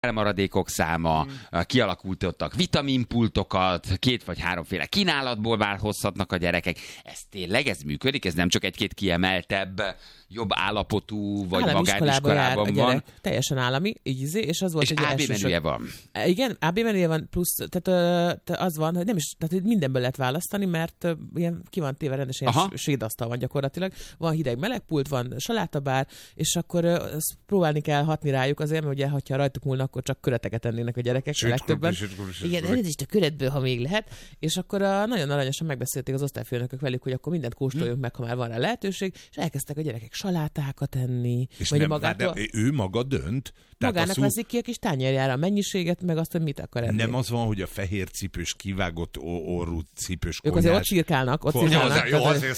maradékok száma, kialakultottak vitaminpultokat, 2 vagy 3 féle kínálatból hozhatnak a gyerekek. Ez működik, ez nem csak egy-két kiemeltebb, jobb állapotú, vagy magániskolában van. Teljesen állami, és az volt, és AB menüje van. Igen, AB menüje van, plusz tehát az van, hogy nem is, tehát hogy mindenből lehet választani, mert ilyen ki van téve rendesen, sédasztal van gyakorlatilag. Van hideg melegpult, van salátabár, és akkor azt próbálni kell hatni rájuk azért, mert ugye, ha rajtuk múlna, akkor csak köreteket ennének a gyerekek a legtöbben. Igen, elnézést a köretből, ha még lehet. És akkor nagyon aranyosan megbeszélték az osztályfőnökök velük, hogy akkor mindent kóstoljunk meg, ha már van rá lehetőség, és elkezdtek a gyerekek salátákat enni. És vagy de ő maga dönt. Magának veszik ki a kis tányérjára a mennyiséget, meg azt, hogy mit akar enni. Nem az van, hogy a fehér cipős, kivágott orrú cipős konyhás. Ők azért ott csirkálnak. Jó, azért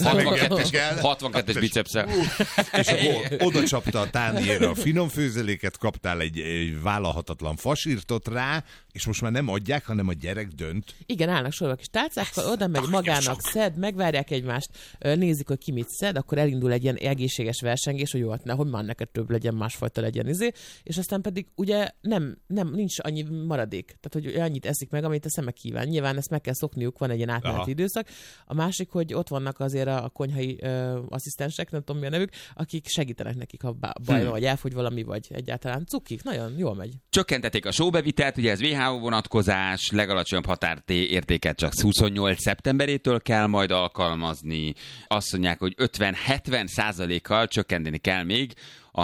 62-es bicepszel. És akkor oda csapta a tányérra a finom főzeléket, kaptál egy vállalhatatlan fasírtot rá, és most már nem adják, hanem a gyerek dönt. Igen, állnak sorba kis tálcákkal, oda megy magának, szed, megvárják egymást, nézik, hogy ki mit szed, akkor elindul egy ilyen egészséges versengés, hogy jó, hát nehogy már neked több legyen, másfajta legyen és aztán pedig ugye nincs annyi maradék. Tehát, hogy annyit eszik meg, amit a szeme kíván. Nyilván ezt meg kell szokniuk, van egy ilyen átmeneti időszak. A másik, hogy ott vannak azért a konyhai asszisztensek, nem tudom mi a nevük, akik segítenek nekik, ha baj vagy elfogy valami, vagy egyáltalán cukik. Nagyon jól megy. Csökkentették a sóbevitelt, ugye ez WHO vonatkozás, legalacsonyabb határértéket csak 28 szeptemberétől kell majd alkalmazni. Azt mondják, hogy 50-70%-kal csökkenteni kell még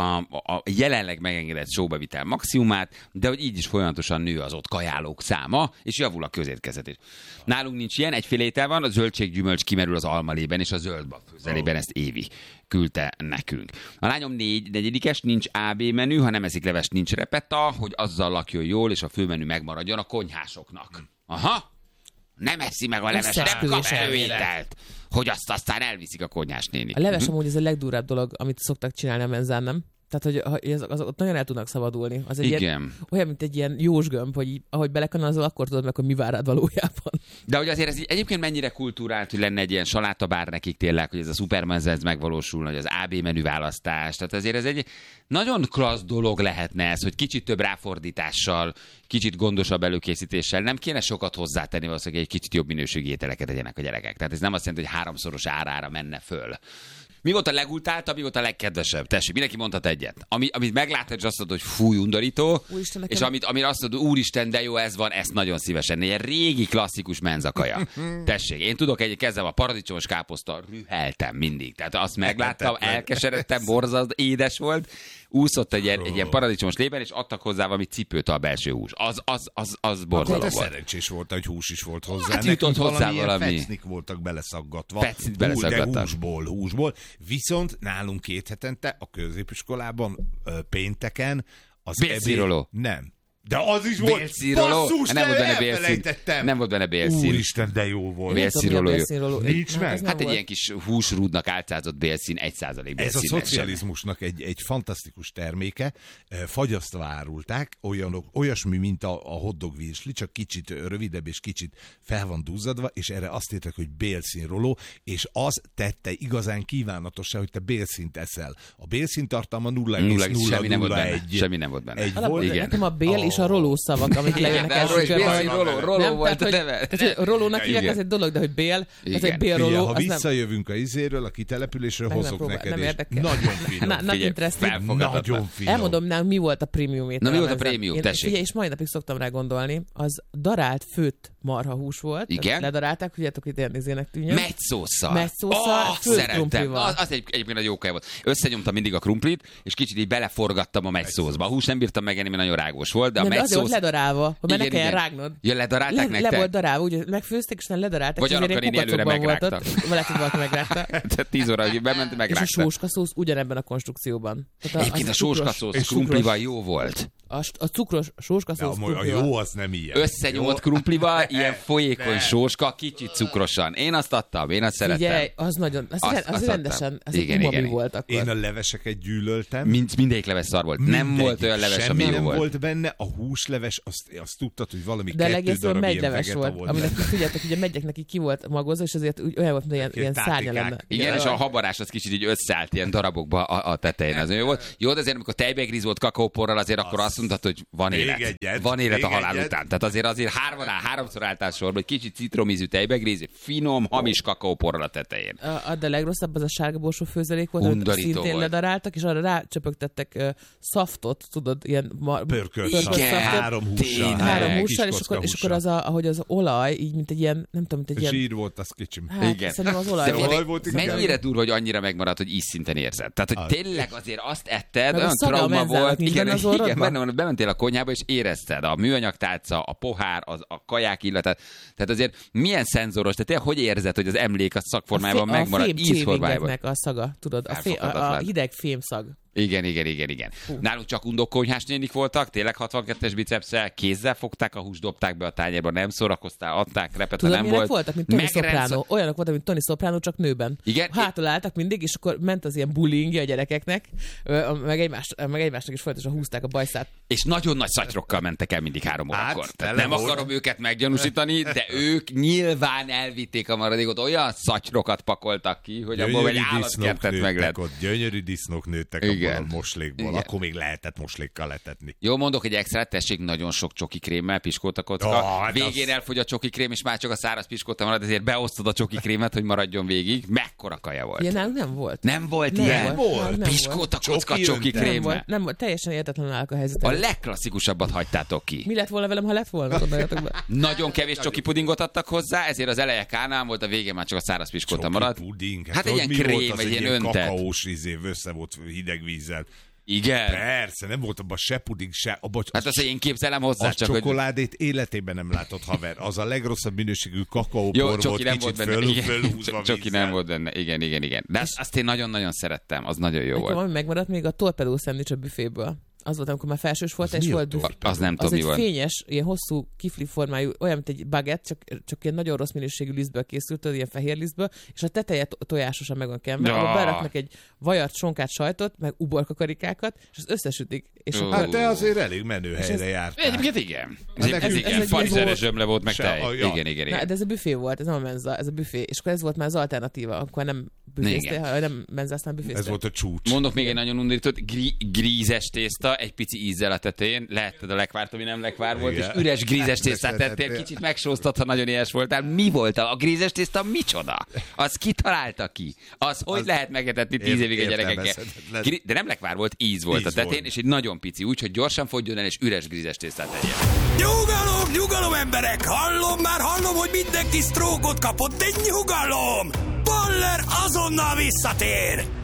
a jelenleg megengedett sóbevitel maximumát, de hogy így is folyamatosan nő az ott kajálók száma, és javul a közétkeztetés. Nálunk nincs ilyen, egyféle étel van, a zöldséggyümölcs kimerül az almalében, és a zöldbab főzelében ezt Évi küldte nekünk. A lányom 4-es, nincs AB menü, ha nem eszik levest, nincs repeta, hogy azzal lakjon jól, és a főmenü megmaradjon a konyhásoknak. Aha! Nem eszi meg a leves, nem kap előételt, hogy azt aztán elviszik a konyhás nénik. A leves amúgy ez a legdurább dolog, amit szoktak csinálni a menzán, nem? Tehát, hogy azok nagyon el tudnak szabadulni. Az egy ilyen, olyan, mint egy ilyen jósgömb, hogy ahogy belekanalazol, akkor tudod meg, hogy mi vár rád valójában. De hogy azért ez egyébként mennyire kultúrált, hogy lenne egy ilyen salátabár nekik tényleg, hogy ez a szupermenza megvalósul, hogy az AB menü választás. Tehát azért ez egy nagyon klassz dolog lehetne ez, hogy kicsit több ráfordítással, kicsit gondosabb előkészítéssel nem kéne sokat hozzátenni, valószínűleg egy kicsit jobb minőségű ételeket tegyenek a gyerekek. Tehát ez nem azt jelenti, hogy 3-szoros árára menne föl. Mi volt a legutáltabb, mi volt a legkedvesebb? Tessék, mindenki mondhat egyet. Amit meglátod, és azt mondod, hogy fúj, undorító, Úristen, és amire azt mondod, úristen, de jó, ez van, ezt nagyon szívesen. Egy régi klasszikus menzakaja. Tessék, én tudok kezdem a paradicsomos káposzta, rüheltem mindig. Tehát azt megláttam, elkeseredtem, borzasztó édes volt, úszott egy ilyen paradicsomos lében, és adtak hozzá valami cipőt a belső hús. Az borzalom volt. Szerencsés volt, hogy hús is volt hozzá. Hát jutott hozzá valami. Fecnik voltak beleszaggatva. De húsból. Viszont nálunk 2 hetente a középiskolában pénteken az bélszíroló. Nem. De az is volt. Basszus, nem volt benne bélszín. Nem volt benne bélszín. Úristen, de jó volt. Bélszíroló. Nincs meg? Hát egy ilyen kis húsrúdnak álcázott bélszín, 1% bélszín. Ez a szocializmusnak egy fantasztikus terméke. Fagyasztva árulták, olyasmi, mint a hotdog virsli, csak kicsit rövidebb és kicsit fel van duzzadva, és erre azt írták, hogy bélszínroló, és az tette igazán kívánatossá, hogy te bélszínt eszel. A bélszín tartalma 0,001. Semmi nem volt benne. Nekem a bél és a roló szavak, amik lejönnek elsősorban. Roló volt a neve. Rolónak hívják, az egy dolog, de hogy bél, ez egy bélroló. Ha visszajövünk a izéről, a kitelepülésről, hozok neked. Nagyon finom. Nagyon finom. Elmondom, mi volt a prémium étel. Na, mi volt a prémium, tessék. Figyelj, és mai napig szoktam rá gondolni, az darált főtt marhahús volt. Igen. Ledarálták, tudjátok, hogy érnézének tűnjön. Megysósszal. Főtt krumplival. Az egyébként a jó kaj volt. Összenyomtam mindig a krumplit, és kicsit így beleforgattam a megysószba. A hús nem bírtam megenni, mert nagyon rágos volt, de a megysósz... azért volt ledarálva, hogy ne kelljen rágnod. Ja, ledarálták nektek? Le volt darálva, úgy megfőzték, és nem ledarálták. Vagy annak én előre megrágtak. Lehet, hogy valaki megrágta. Tehát 10 óra, hogy bement, megrágta. És a sóskaszósz ugyanebben a konstrukcióban. Egyébként a sóskaszósz krumplival jó volt. A cukros sóskaszósz krumplival. A jó az nem ilyen. Összenyomott krumplival, ilyen folyékony sóska, kicsit cukrosan. Én azt adtam, én azt szerettem. Figyelj, az nagyon, az rendesen, az igen, egy umami igen. volt akkor. Én a leveseket gyűlöltem. Mindegyik leves szar volt. Nem volt olyan leves, ami jó nem volt. volt benne, a húsleves, azt tudtad, hogy valami de 2 darab ilyen leves vegeta volt. Aminek tudjátok, hogy a megyek neki ki volt magozva, és azért olyan volt, mint ilyen szárnya lenne. Igen, és a habarás az kicsit így összeállt ilyen darabokba a tetején. Az jó volt. Jó, de azért, amikor tejbegríz volt kakaóporral, azért akkor azt mondtad, hogy van élet. Van élet a halál után. Tehát azért háromszor álltál sorba, hogy kicsit citromízű tejbegríz, finom, hamis kakaóporral a tetején. De legrosszabb az a sárga borsó főzelék volt, amit szintén ledaráltak, és arra rácsöpögtettek szaftot, tudod, ilyen pörkölt szaftot. 3 hússal. 3 hússal, és akkor az, ahogy az olaj, így mint egy ilyen, nem tudom, mint egy ilyen... Zsír volt, az kicsim. Hát, igen. Szerintem az olaj volt. Mennyire durva, hogy annyira megmaradt, hogy ízszinten érzed. Tehát, hogy tényleg azért azt etted, meg olyan trauma volt. Igen, bementél a konyhába, és érezted a műanyagtálca, a pohár, a kaják illatát. Tehát azért milyen szenzoros, tehát hogy érzed, hogy az emlék a szakformájában megmarad, ízformájában. A szaga, tudod, a hideg fémszag. Igen. Nálunk csak undokonyhás nénik voltak, tényleg 62-es bicepsszel, kézzel fogták a húst, dobták be a tányérba, nem szórakoztál, adták, repet, tudod, nem volt. voltak, mint Tony Soprano. Olyanok voltak, mint Tony Soprano, csak nőben. Igen? Hátul álltak mindig, és akkor ment az ilyen bullyingja a gyerekeknek, meg egymásnak is folyamatosan húzták a bajszát. És nagyon nagy szatyrokkal mentek el mindig 3 órakor. Tehát nem akarom őket meggyanúsítani, de ők nyilván elvitték a maradékot, olyan szatyrokat pakoltak ki, hogy abból egy állatkertet meg lehet. Gyönyörű disznók nőttek a moslékból. Igen. Akkor még lehetett moslékkal letetni. Jó, mondok egy extra, tessék nagyon sok csoki krémmel, piskóta kocka. Végén elfogy a csoki krém, és már csak a száraz piskóta marad, ezért beosztod a csoki krémet, hogy maradjon végig. Mekkora kaja volt. Ja, nem volt. Nem volt ilyen? Piskóta kocka csoki krémmel. Nem volt. Teljesen értetlen állok a helyzet. A legklasszikusabbat hagytátok ki. Mi lett volna velem, ha lett volna? Nagyon kevés csoki pudingot adtak hozzá, ezért az eleje kánál volt, a végén már csak a száraz piskóta maradt. Hát egy ilyen krém, egy ilyen öntet. Kakaós össze volt hideg vízzel. Igen. Persze, nem volt abban se puding, se abban. Hát azt, hogy én képzelem hozzá, a csak csokoládét életében nem látott, haver. Az a legrosszabb minőségű kakaópor volt, kicsit fölhúzva Csoki nem volt benne, igen. De azt én nagyon-nagyon szerettem, az nagyon jó volt. Ami megmaradt még a torpedó szendvics a büféből. Az volt, amikor már felsős volt, és volt büfé. Az nem tudom, mi volt. Az egy fényes, ilyen hosszú kifli formájú, olyan, mint egy baguette, csak ilyen nagyon rossz minőségű lisztből készült, ilyen fehér lisztből, és a teteje tojásosan meg van kenve, abba beraknak egy vajart, sonkát, sajtot, meg uborkakarikákat, és az összesütik. És hát te azért elég menő helyre jártál. Egyébként igen. Ez igen, farizeres zsömle volt, meg tej. Igen. Na, de ez a büfé volt, ez nem a menza, ez a büfé. És akkor ez volt már az alternatíva, akkor nem büféztél, nem menzáztál, büféztél. Ez volt a csúcs. Mondok még egy nagyon undított, grízes tészta, egy pici ízzel a tetején, lehetted a lekvárt, ami nem lekvár volt, igen. És üres grízes tésztát tettél, kicsit megsóztad, ha nagyon éhes voltál. Mi volt a grízes tészta? Micsoda? Az ki találta ki? Az hogy lehet megetetni 10 évig a gyerekekkel? De nem lekvár volt, íz volt a tetején, és egy nagyon pici, úgyhogy gyorsan fogjon el, és üres grízes tésztát tegyen. Nyugalom emberek! Hallom, hogy mindenki sztrókot kapott, de nyugalom! Baller azonnal visszatér!